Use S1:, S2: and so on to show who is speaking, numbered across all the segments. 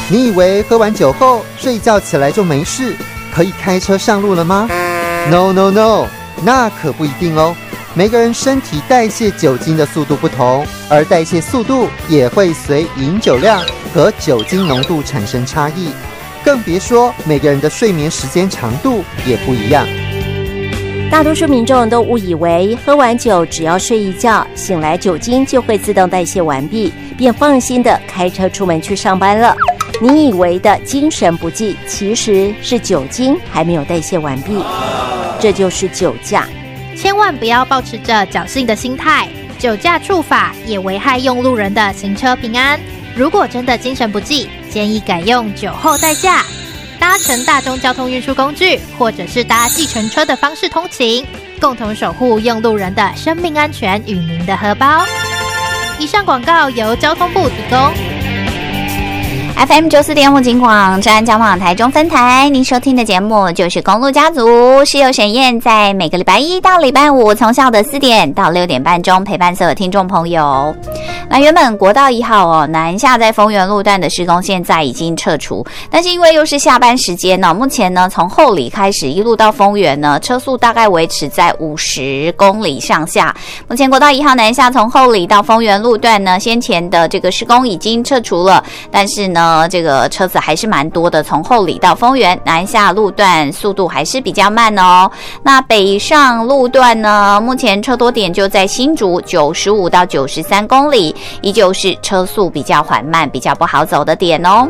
S1: 你以为喝完酒后睡一觉起来就没事，可以开车上路了吗？ No No No， 那可不一定哦。每个人身体代谢酒精的速度不同，而代谢速度也会随饮酒量和酒精浓度产生差异，更别说每个人的睡眠时间长度也不一样。
S2: 大多数民众都误以为喝完酒只要睡一觉，醒来酒精就会自动代谢完毕，便放心的开车出门去上班了。你以为的精神不济，其实是酒精还没有代谢完毕，这就是酒驾。
S3: 千万不要抱持着侥幸的心态，酒驾触法也危害用路人的行车平安。如果真的精神不济，建议改用酒后代驾，搭乘大众交通运输工具，或者是搭计程车的方式通勤，共同守护用路人的生命安全与您的荷包。以上广告由交通部提供。
S4: FM 94.5警广中央交通网台中分台，您收听的节目就是公路家族，是由沈燕在每个礼拜一到礼拜五从下午的4点到6点半中陪伴所有听众朋友。那原本国道1号南下在丰原路段的施工现在已经撤除，但是因为又是下班时间目前呢从后里开始一路到丰原呢车速大概维持在50公里上下。目前国道1号南下从后里到丰原路段呢，先前的这个施工已经撤除了，但是呢这个车子还是蛮多的，从后里到丰原南下路段速度还是比较慢哦。那北上路段呢，目前车多点就在新竹95到93公里，依旧是车速比较缓慢比较不好走的点哦。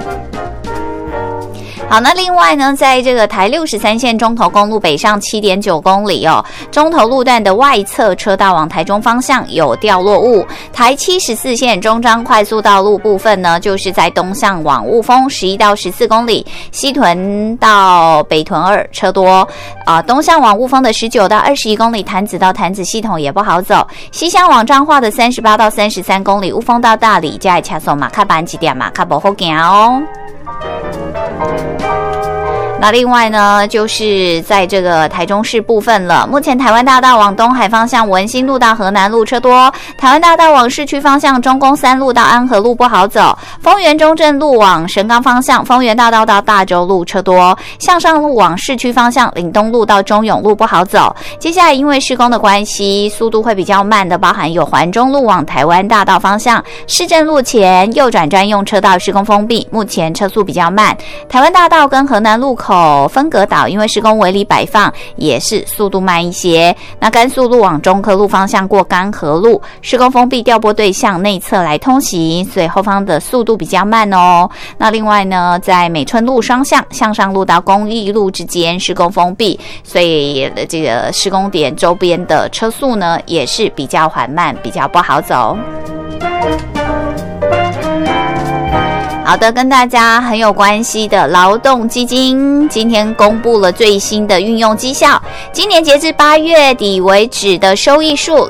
S4: 好，那另外呢，在这个台63线中投公路北上 7.9 公里中投路段的外侧车道往台中方向有掉落物。台74线中彰快速道路部分呢，就是在东向往雾峰11到14公里，西屯到北屯2车多，东向往雾峰的19到21公里，潭子到潭子系统也不好走，西向往彰化的38到33公里，雾峰到大里加恰送马卡板几点马卡不好行哦。那另外呢，就是在这个台中市部分了。目前台湾大道往东海方向文心路到河南路车多，台湾大道往市区方向中宫3路到安和路不好走，丰原中正路往神冈方向丰原大道到大洲路车多，向上路往市区方向岭东路到中永路不好走。接下来因为施工的关系，速度会比较慢的，包含有环中路往台湾大道方向市政路前右转专用车道施工封闭，目前车速比较慢。台湾大道跟河南路口分隔岛因为施工围篱摆放，也是速度慢一些。那甘肃路往中科路方向过甘河路，施工封闭调拨队向内侧来通行，所以后方的速度比较慢哦。那另外呢，在美村路双向向上路到公益路之间施工封闭，所以这个施工点周边的车速呢也是比较缓慢，比较不好走。好的，跟大家很有关系的劳动基金今天公布了最新的运用绩效，今年截至8月底为止的收益数